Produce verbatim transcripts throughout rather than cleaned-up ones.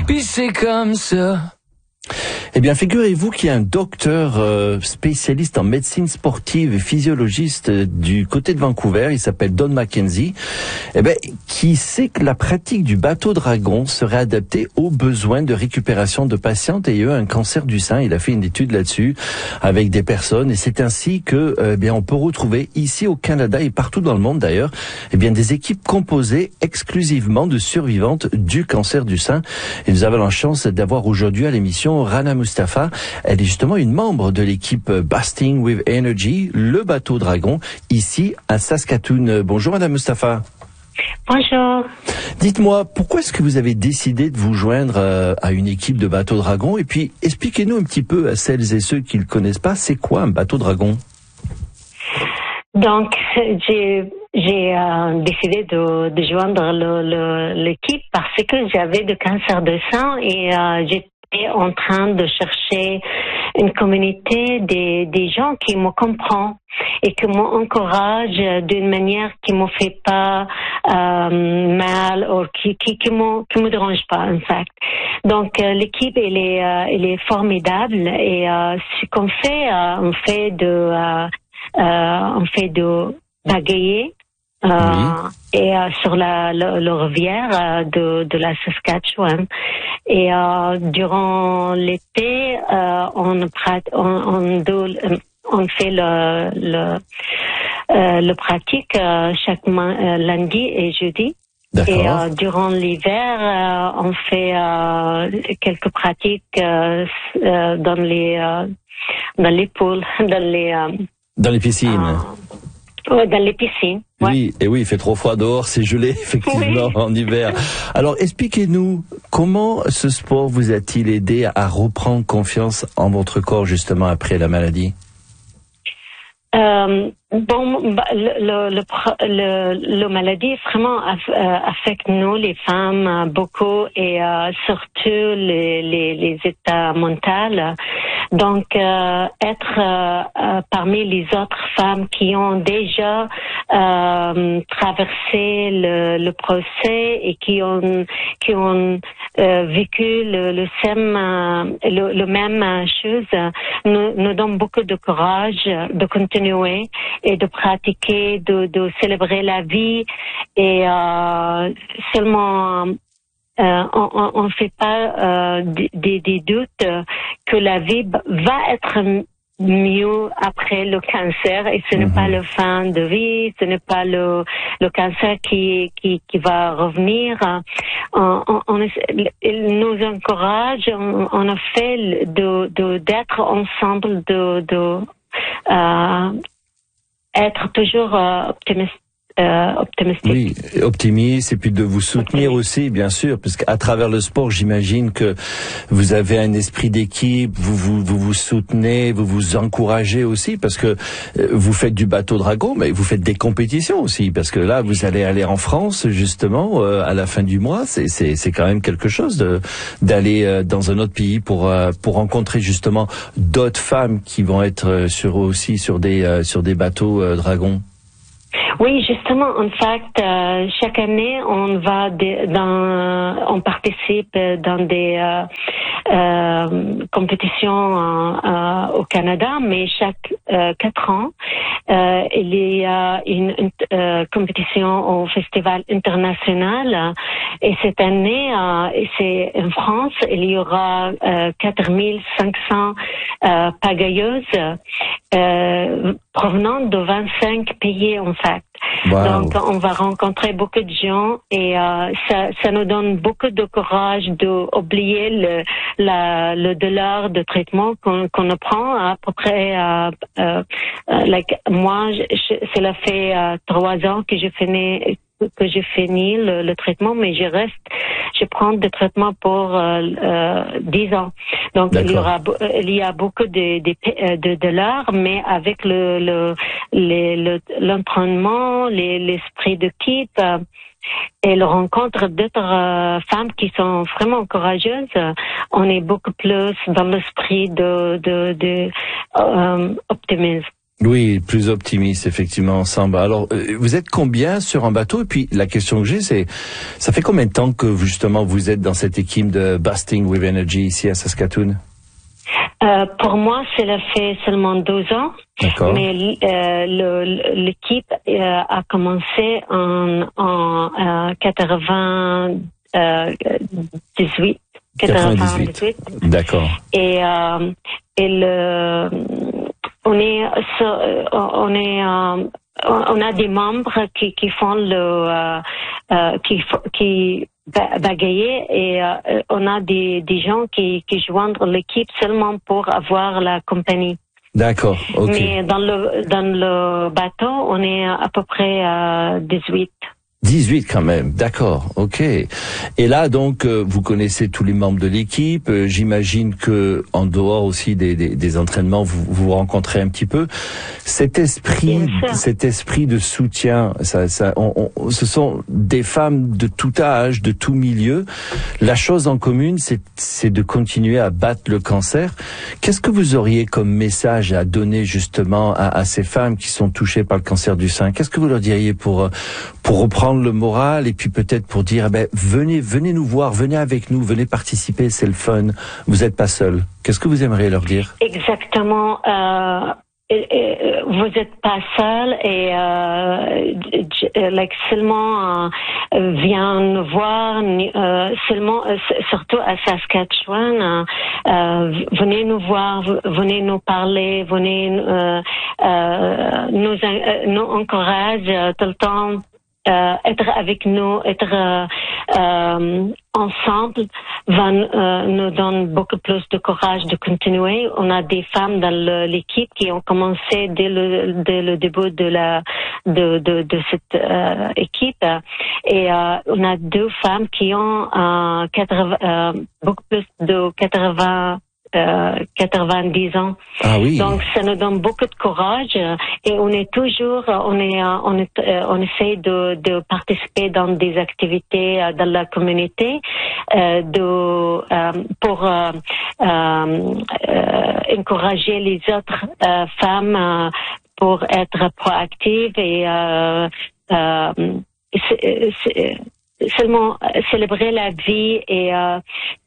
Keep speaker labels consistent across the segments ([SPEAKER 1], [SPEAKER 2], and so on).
[SPEAKER 1] puis c'est comme ça.
[SPEAKER 2] Eh bien, figurez-vous qu'il y a un docteur euh, spécialiste en médecine sportive et physiologiste euh, du côté de Vancouver, il s'appelle Don McKenzie, eh ben, qui sait que la pratique du bateau dragon serait adaptée aux besoins de récupération de patientes ayant un cancer du sein. Il a fait une étude là-dessus avec des personnes et c'est ainsi que, euh, eh bien, on peut retrouver ici au Canada et partout dans le monde d'ailleurs, eh bien, des équipes composées exclusivement de survivantes du cancer du sein. Et nous avons la chance d'avoir aujourd'hui à l'émission Rana Mustafa. Elle est justement une membre de l'équipe Busting with Energy, le bateau dragon, ici à Saskatoon. Bonjour Madame Mustafa.
[SPEAKER 3] Bonjour.
[SPEAKER 2] Dites-moi, pourquoi est-ce que vous avez décidé de vous joindre à une équipe de bateau dragon? Et puis, expliquez-nous un petit peu à celles et ceux qui ne le connaissent pas, c'est quoi un bateau dragon?
[SPEAKER 3] Donc, j'ai j'ai euh, décidé de, de joindre le, le, l'équipe parce que j'avais du cancer de sein et euh, j'étais en train de chercher une communauté des, des gens qui me comprennent et qui m'encouragent d'une manière qui me fait pas euh, mal ou qui qui qui me qui me dérange pas en fait. Donc euh, l'équipe elle est euh, elle est formidable et euh, ce qu'on fait euh, on fait de euh, euh, on fait de bagayer. Euh, oui. Et euh, sur la, la, la rivière euh, de, de la Saskatchewan. Et euh, durant l'été, euh, on, on, on, on fait le, le, euh, le pratique euh, chaque euh, lundi et jeudi.
[SPEAKER 2] D'accord.
[SPEAKER 3] Et euh, durant l'hiver, euh, on fait euh, quelques pratiques euh, euh, dans les euh, dans les pools, dans les euh,
[SPEAKER 2] dans les piscines. Euh,
[SPEAKER 3] Ouais, dans les piscines. Ouais.
[SPEAKER 2] Oui, et oui, il fait trop froid dehors, c'est gelé effectivement oui. en hiver. Alors, expliquez-nous comment ce sport vous a-t-il aidé à reprendre confiance en votre corps justement après la maladie?
[SPEAKER 3] Euh, bon, bah, le, le, le, le, le maladie vraiment affecte nous, les femmes, beaucoup et euh, surtout les, les, les états mentaux. Donc, euh, être euh, parmi les autres femmes qui ont déjà euh, traversé le, le procès et qui ont qui ont euh, vécu le, le, même, le, le même chose, nous, nous donne beaucoup de courage de continuer et de pratiquer, de, de célébrer la vie et euh, seulement Euh, on ne fait pas euh, des, des doutes que la vie va être mieux après le cancer et ce n'est mm-hmm. pas le fin de vie, ce n'est pas le, le cancer qui, qui, qui va revenir. On, on, on, il nous encourage, on, on a fait de, de, d'être ensemble, de, de euh, être toujours euh, optimiste. Euh, optimistique.
[SPEAKER 2] Oui, optimiste et puis de vous soutenir okay. aussi, bien sûr, parce qu'à travers le sport, j'imagine que vous avez un esprit d'équipe, vous vous vous, vous soutenez, vous vous encouragez aussi, parce que vous faites du bateau dragon, mais vous faites des compétitions aussi, parce que là, vous allez aller en France justement euh, à la fin du mois. C'est c'est c'est quand même quelque chose de d'aller euh, dans un autre pays pour euh, pour rencontrer justement d'autres femmes qui vont être sur aussi sur des euh, sur des bateaux euh, dragons.
[SPEAKER 3] Oui, justement, en fait, euh, chaque année, on va de, dans, on participe dans des euh, euh, compétitions euh, au Canada, mais chaque euh, quatre ans, euh, il y a une, une euh, compétition au Festival international. Et cette année, euh, c'est en France, il y aura euh, quatre mille cinq cents euh, pagayeuses euh, provenant de vingt-cinq pays en fait.
[SPEAKER 2] Wow.
[SPEAKER 3] Donc, on va rencontrer beaucoup de gens et euh, ça, ça nous donne beaucoup de courage d'oublier le, la, le dollar de traitement qu'on, qu'on prend à peu près. Euh, euh, like, moi, je, cela fait euh, trois ans que je finis que j'ai fini le, le traitement, mais je reste, je prends des traitements pour euh, euh, dix ans. Donc il y aura, il y a beaucoup de de, de dollars, mais avec le le, les, le l'entraînement, les, l'esprit d'équipe euh, et le rencontre d'autres euh, femmes qui sont vraiment courageuses, on est beaucoup plus dans l'esprit de de, de euh, optimisme.
[SPEAKER 2] Oui, plus optimiste, effectivement, ensemble. Alors, vous êtes combien sur un bateau? Et puis, la question que j'ai, c'est, ça fait combien de temps que, justement, vous êtes dans cette équipe de Busting with Energy ici à Saskatoon?
[SPEAKER 3] Euh, pour moi, cela fait seulement deux ans.
[SPEAKER 2] D'accord.
[SPEAKER 3] Mais euh, le, l'équipe euh, a commencé en, en euh, quatre-vingt-dix-huit.
[SPEAKER 2] quatre-vingt-dix-huit. D'accord.
[SPEAKER 3] Et, euh, et le, on est, on est, euh, on a des membres qui, qui font le, euh, euh, qui, qui bagayer et euh, on a des, des gens qui, qui joignent l'équipe seulement pour avoir la compagnie.
[SPEAKER 2] D'accord, ok.
[SPEAKER 3] Mais dans le, dans le bateau, on est à peu près à dix-huit.
[SPEAKER 2] dix-huit quand même, d'accord, ok. Et là donc euh, vous connaissez tous les membres de l'équipe. Euh, j'imagine que en dehors aussi des, des, des entraînements, vous vous rencontrez un petit peu. Cet esprit, cet esprit de soutien, ça, ça, on, on, ce sont des femmes de tout âge, de tout milieu. La chose en commune, c'est, c'est de continuer à battre le cancer. Qu'est-ce que vous auriez comme message à donner justement à, à ces femmes qui sont touchées par le cancer du sein? Qu'est-ce que vous leur diriez pour pour reprendre le moral et puis peut-être pour dire eh ben venez venez nous voir, venez avec nous, venez participer, c'est le fun, vous n'êtes pas seul. Qu'est-ce que vous aimeriez leur dire?
[SPEAKER 3] Exactement, euh, euh, vous n'êtes pas seul et euh, like, seulement euh, viens nous voir, euh, seulement euh, surtout à Saskatchewan, euh, euh, venez nous voir, venez nous parler, venez euh, euh, nous euh, nous encourager euh, tout le temps. Euh, être avec nous, être euh, euh, ensemble va euh, nous donne beaucoup plus de courage de continuer. On a des femmes dans le, l'équipe qui ont commencé dès le, dès le début de la de de, de cette euh, équipe et euh, on a deux femmes qui ont euh, quatre-vingts, euh, beaucoup plus de quatre-vingts Euh, quatre-vingt-dix ans.
[SPEAKER 2] Ah oui.
[SPEAKER 3] Donc ça nous donne beaucoup de courage euh, et on est toujours, on est, euh, on est, euh, on essaie de, de participer dans des activités euh, dans la communauté, euh, de euh, pour euh, euh, euh, encourager les autres euh, femmes euh, pour être proactives et euh, euh, c'est, c'est, seulement célébrer la vie et euh,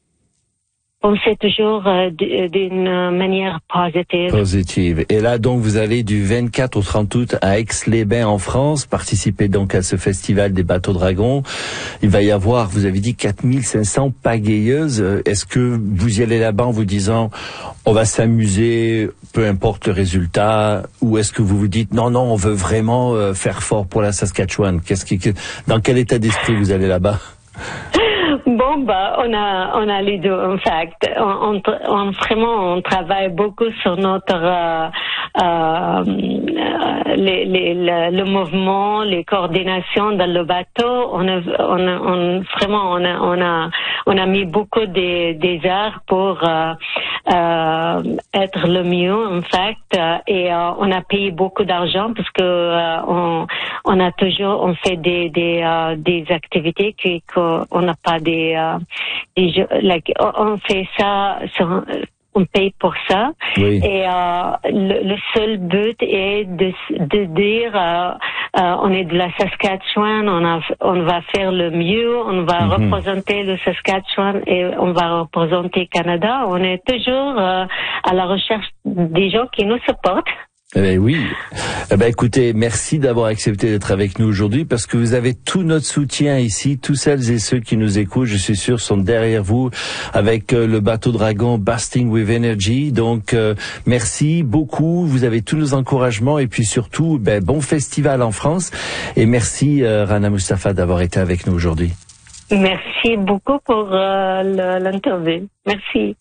[SPEAKER 3] penser toujours euh, d'une manière positive.
[SPEAKER 2] Positive. Et là, donc, vous allez du vingt-quatre au trente août à Aix-les-Bains en France, participer donc à ce festival des bateaux dragons. Il va y avoir, vous avez dit, quatre mille cinq cents pagayeuses. Est-ce que vous y allez là-bas en vous disant, on va s'amuser, peu importe le résultat, ou est-ce que vous vous dites, non, non, on veut vraiment euh, faire fort pour la Saskatchewan? Qu'est-ce qui, dans quel état d'esprit vous allez là-bas?
[SPEAKER 3] Bon, bah, on a, on a les deux, en fait. On, on, on vraiment, on travaille beaucoup sur notre, euh, euh, les, les, le, le mouvement, les coordinations dans le bateau. On a, on a, on, vraiment, on a, on a, on a mis beaucoup des, des heures pour, euh, euh, être le mieux, en fait. Et, euh, on a payé beaucoup d'argent parce que, euh, on, on a toujours, on fait des, des, euh, des activités qui, qu'on n'a pas des, euh, des jeux, like, on fait ça, sur, on paye pour ça.
[SPEAKER 2] Oui.
[SPEAKER 3] Et euh, le, le seul but est de, de dire, euh, euh, on est de la Saskatchewan, on, a, on va faire le mieux, on va mm-hmm. représenter le Saskatchewan et on va représenter Canada. On est toujours euh, à la recherche des gens qui nous supportent.
[SPEAKER 2] Eh ben oui. Eh ben écoutez, merci d'avoir accepté d'être avec nous aujourd'hui parce que vous avez tout notre soutien ici. Tous celles et ceux qui nous écoutent, je suis sûr, sont derrière vous avec euh, le bateau dragon Busting with Energy. Donc euh, merci beaucoup. Vous avez tous nos encouragements et puis surtout, ben bon festival en France. Et merci euh, Rana Moustapha d'avoir été avec nous aujourd'hui.
[SPEAKER 3] Merci beaucoup pour euh, l'interview. Merci.